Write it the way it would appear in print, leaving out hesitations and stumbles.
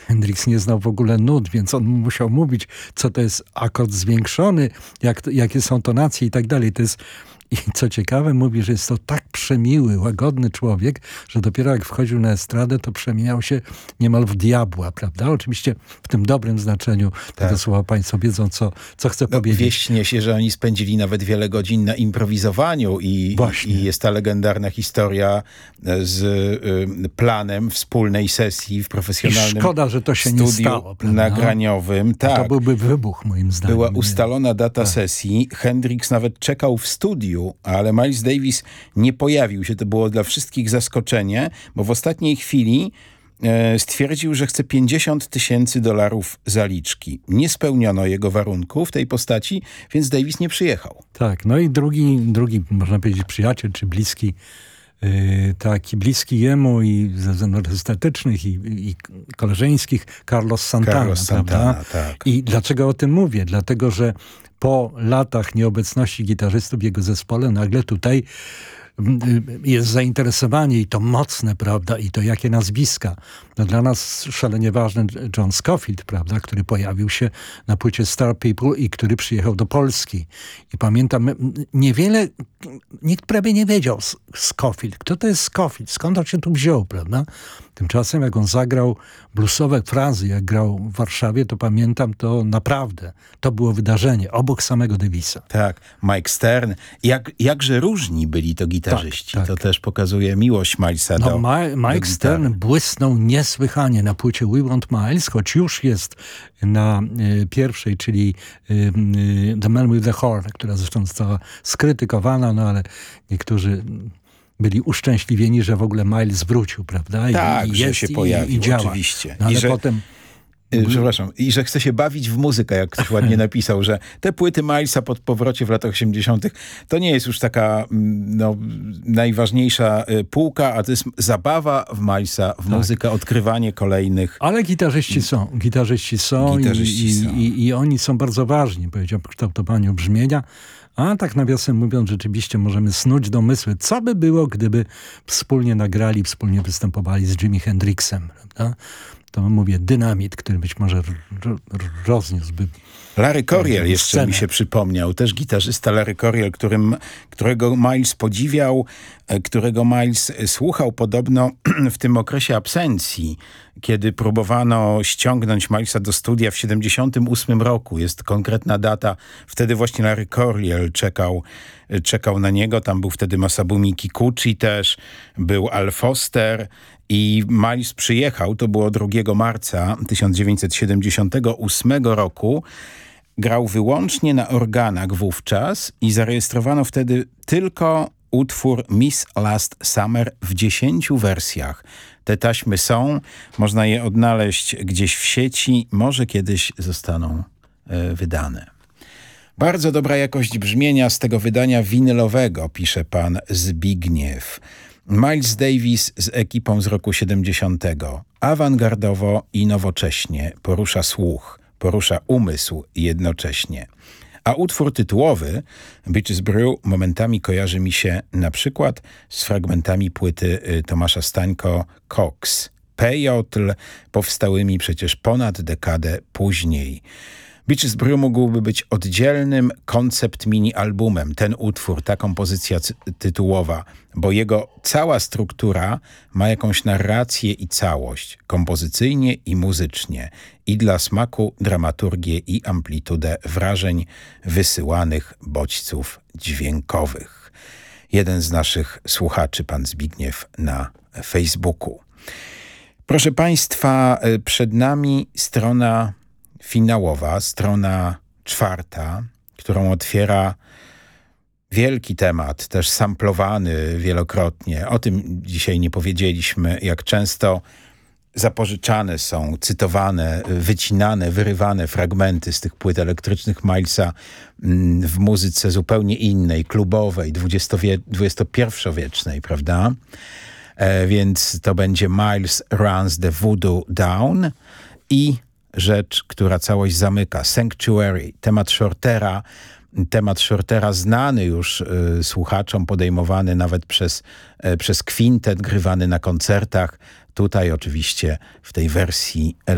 Hendrix nie znał w ogóle nut, więc on musiał mówić, co to jest akord zwiększony, jakie są tonacje i tak dalej. To jest, i co ciekawe, mówi, że jest to tak przemiły, łagodny człowiek, że dopiero jak wchodził na estradę, to przemieniał się niemal w diabła, prawda? Oczywiście w tym dobrym znaczeniu tego słowa państwo wiedzą, co chcę powiedzieć. Wieść niesie, że oni spędzili nawet wiele godzin na improwizowaniu i jest ta legendarna historia z planem wspólnej sesji w profesjonalnym szkoda, że to się nie stało, nagraniowym. Tak. To byłby wybuch, moim zdaniem. Była ustalona data sesji. Hendrix nawet czekał w studiu, ale Miles Davis nie pojawił się. To było dla wszystkich zaskoczenie, bo w ostatniej chwili stwierdził, że chce $50,000 zaliczki. Nie spełniono jego warunków tej postaci, więc Davis nie przyjechał. Tak, no i drugi można powiedzieć, przyjaciel czy bliski, taki bliski jemu i ze względów estetycznych i koleżeńskich, Carlos Santana, prawda? Tak. I dlaczego o tym mówię? Dlatego, że po latach nieobecności gitarzystów w jego zespole nagle tutaj jest zainteresowanie i to mocne, prawda, i to jakie nazwiska. No dla nas szalenie ważny John Scofield, prawda, który pojawił się na płycie Star People i który przyjechał do Polski. I pamiętam, nikt prawie nie wiedział Scofield. Kto to jest Scofield? Skąd on się tu wziął, prawda? Tymczasem jak on zagrał bluesowe frazy, jak grał w Warszawie, to pamiętam, to naprawdę, to było wydarzenie, obok samego Davisa. Tak, Mike Stern. Jakże różni byli to gitarzyści. Tak. To też pokazuje miłość Milesa do Mike Stern błysnął niesłychanie na płycie We Want Miles, choć już jest na pierwszej, czyli The Man with the Horn, która zresztą została skrytykowana, no ale niektórzy byli uszczęśliwieni, że w ogóle Miles wrócił, prawda? Tak, że się pojawił, i działa. oczywiście. No, ale potem... Przepraszam. I że chce się bawić w muzykę, jak ktoś ładnie napisał, że te płyty Milesa po powrocie w latach 80. to nie jest już taka najważniejsza półka, a to jest zabawa w Milesa, w muzykę, odkrywanie kolejnych. Ale gitarzyści są i oni są bardzo ważni, powiedział, w kształtowaniu brzmienia. A tak nawiasem mówiąc, rzeczywiście możemy snuć domysły, co by było, gdyby wspólnie nagrali, wspólnie występowali z Jimi Hendrixem, prawda? To mówię, dynamit, który być może rozniósłby. Larry Coryell jeszcze mi się przypomniał, też gitarzysta Larry Coryell, którego Miles podziwiał, którego Miles słuchał podobno w tym okresie absencji, kiedy próbowano ściągnąć Milesa do studia w 78 roku. Jest konkretna data. Wtedy właśnie Larry Coryell czekał na niego. Tam był wtedy Masabumi Kikuchi też, był Al Foster. I Miles przyjechał, to było 2 marca 1978 roku. Grał wyłącznie na organach wówczas i zarejestrowano wtedy tylko utwór Miss Last Summer w 10 wersjach. Te taśmy są, można je odnaleźć gdzieś w sieci, może kiedyś zostaną wydane. Bardzo dobra jakość brzmienia z tego wydania winylowego, pisze pan Zbigniew. Miles Davis z ekipą z roku 70. Awangardowo i nowocześnie porusza słuch, porusza umysł jednocześnie. A utwór tytułowy Bitches Brew momentami kojarzy mi się na przykład z fragmentami płyty Tomasza Stańko Cox, Pejotl, powstałymi przecież ponad dekadę później. Bitches Brew mógłby być oddzielnym koncept mini-albumem, ten utwór, ta kompozycja tytułowa, bo jego cała struktura ma jakąś narrację i całość, kompozycyjnie i muzycznie, i dla smaku dramaturgię i amplitudę wrażeń wysyłanych bodźców dźwiękowych. Jeden z naszych słuchaczy, pan Zbigniew, na Facebooku. Proszę państwa, przed nami strona finałowa, strona 4, którą otwiera wielki temat, też samplowany wielokrotnie. O tym dzisiaj nie powiedzieliśmy, jak często zapożyczane są, cytowane, wycinane, wyrywane fragmenty z tych płyt elektrycznych Milesa w muzyce zupełnie innej, klubowej, XXI-wiecznej, prawda? Więc to będzie Miles Runs the Voodoo Down i rzecz, która całość zamyka. Sanctuary, temat Shortera znany już słuchaczom, podejmowany nawet przez kwintet, grywany na koncertach. Tutaj oczywiście w tej wersji